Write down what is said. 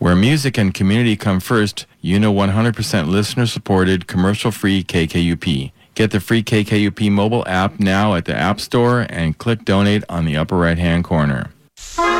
Where music and community come first, you know 100% listener-supported, commercial-free KKUP. Get the free KKUP mobile app now at the App Store and click Donate on the upper right-hand corner.